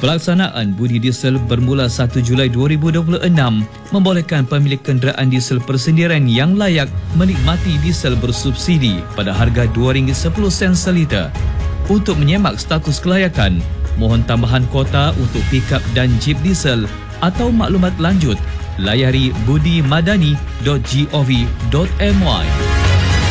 Pelaksanaan budi diesel bermula 1 Julai 2026 membolehkan pemilik kenderaan diesel persendirian yang layak menikmati diesel bersubsidi pada harga RM2.10 seliter. Untuk menyemak status kelayakan, mohon tambahan kota untuk pikap dan jeep diesel atau maklumat lanjut, layari budimadani.gov.my.